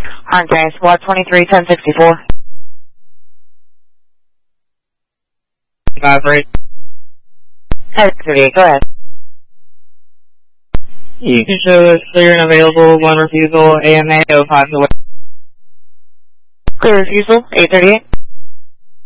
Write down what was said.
Harn County, SWAT 23-1064. 5-8. 38, go ahead. You can show us clear and available, 1 refusal, AMA 05 away. Clear refusal, 838.